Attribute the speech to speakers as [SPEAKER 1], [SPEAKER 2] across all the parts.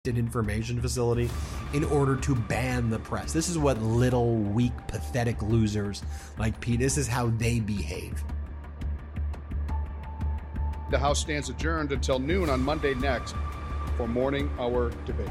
[SPEAKER 1] information facility in order to ban the press. This is what little, weak, pathetic losers like Pete, this is how they behave.
[SPEAKER 2] The House stands adjourned until noon on Monday next for morning hour debate.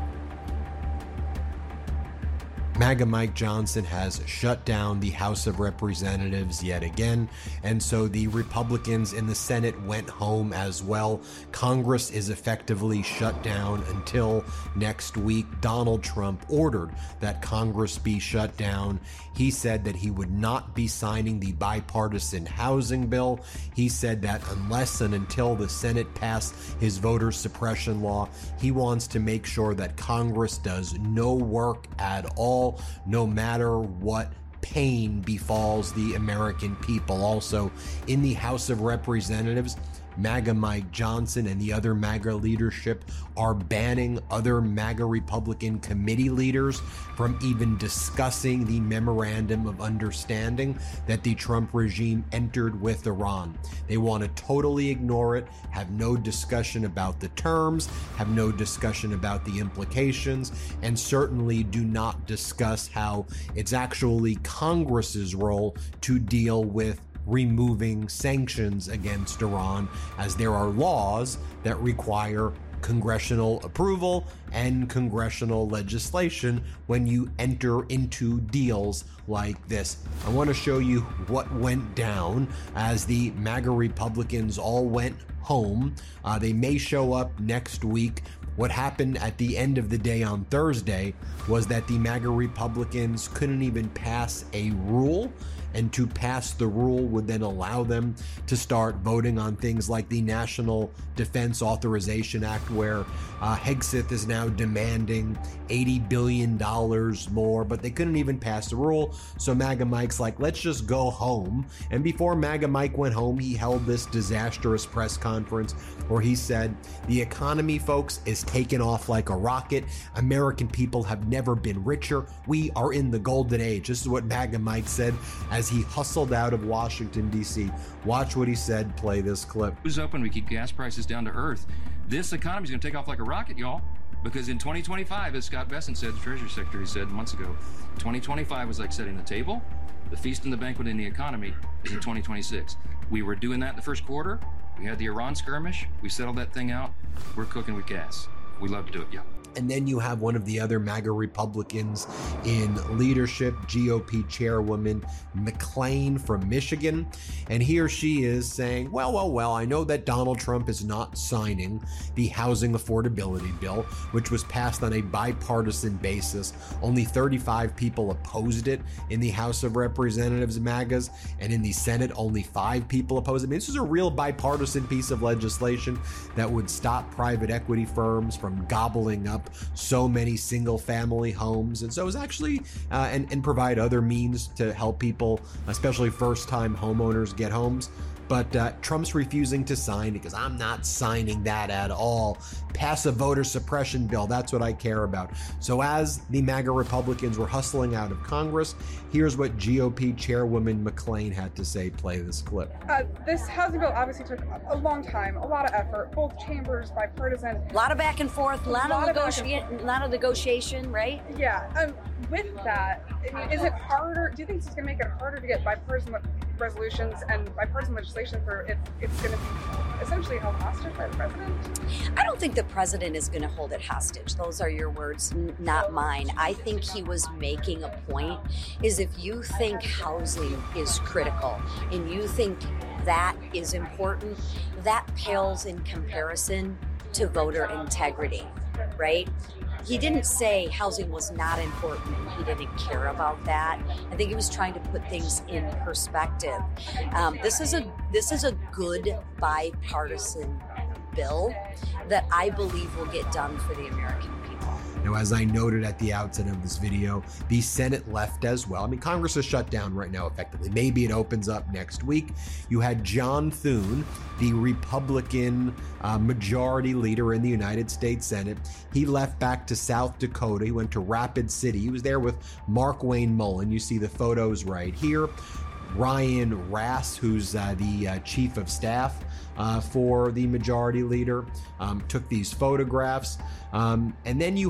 [SPEAKER 1] MAGA Mike Johnson has shut down the House of Representatives yet again, and so the Republicans in the Senate went home as well. Congress is effectively shut down until next week. Donald Trump ordered that Congress be shut down. He said that he would not be signing the bipartisan housing bill. He said that unless and until the Senate passed his voter suppression law, he wants to make sure that Congress does no work at all, no matter what pain befalls the American people. Also, in the House of Representatives, MAGA Mike Johnson and the other MAGA leadership are banning other MAGA Republican committee leaders from even discussing the memorandum of understanding that the Trump regime entered with Iran. They want to totally ignore it, have no discussion about the terms, have no discussion about the implications, and certainly do not discuss how it's actually Congress's role to deal with removing sanctions against Iran, as there are laws that require congressional approval and congressional legislation when you enter into deals like this. I want to show you what went down as the MAGA Republicans all went home. They may show up next week. What happened at the end of the day on Thursday was that the MAGA Republicans couldn't even pass a rule, and to pass the rule would then allow them to start voting on things like the National Defense Authorization Act, where Hegseth is now demanding $80 billion more, but they couldn't even pass the rule. So MAGA Mike's like, let's just go home. And before MAGA Mike went home, he held this disastrous press conference where he said, the economy, folks, is taking off like a rocket. American people have never been richer. We are in the golden age. This is what MAGA Mike said as he hustled out of Washington, D.C. Watch what he said. Play this clip.
[SPEAKER 3] Who's open? We keep gas prices down to earth. This economy is going to take off like a rocket, y'all. Because in 2025, as Scott Bessent said, the Treasury Secretary said months ago, 2025 was like setting the table. The feast and the banquet in the economy is in 2026. We were doing that in the first quarter. We had the Iran skirmish. We settled that thing out. We're cooking with gas. We love to do it, yeah.
[SPEAKER 1] And then you have one of the other MAGA Republicans in leadership, GOP chairwoman McClain from Michigan. And here she is saying, well, I know that Donald Trump is not signing the housing affordability bill, which was passed on a bipartisan basis. Only 35 people opposed it in the House of Representatives, MAGAs, and in the Senate, only 5 people opposed it. I mean, this is a real bipartisan piece of legislation that would stop private equity firms from gobbling up so many single family homes, and so it's actually and provide other means to help people, especially first time homeowners, get homes. But Trump's refusing to sign because I'm not signing that at all. Pass a voter suppression bill. That's what I care about. So as the MAGA Republicans were hustling out of Congress, here's what GOP chairwoman McClain had to say. Play this clip.
[SPEAKER 4] This housing bill obviously took a long time, a lot of effort, both chambers, bipartisan.
[SPEAKER 5] A lot of back and forth, a lot of negotiation, right?
[SPEAKER 4] Yeah. With that, is it harder? Do you think this is going to make it harder to get bipartisan resolutions and bipartisan legislation for if it's going to be essentially held hostage by the president?
[SPEAKER 5] I don't think the president is going to hold it hostage. Those are your words, not mine. I think he was making a point is if you think housing is critical and you think that is important, that pales in comparison to voter integrity, right? He didn't say housing was not important and he didn't care about that. I think he was trying to put things in perspective. This is a good bipartisan bill that I believe will get done for the American people.
[SPEAKER 1] Now, as I noted at the outset of this video, the Senate left as well. I mean, Congress is shut down right now, effectively. Maybe it opens up next week. You had John Thune, the Republican majority leader in the United States Senate. He left back to South Dakota. He went to Rapid City. He was there with Mark Wayne Mullen. You see the photos right here. Ryan Rass, who's the chief of staff for the majority leader, took these photographs. And then you